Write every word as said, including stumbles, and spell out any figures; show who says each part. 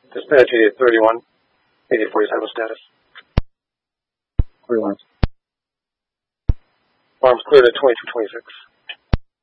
Speaker 1: Dispatch eighty-eight thirty-one, eighty-eight forty-seven status.
Speaker 2: Clear lines.
Speaker 1: Farms cleared at twenty-two twenty-six.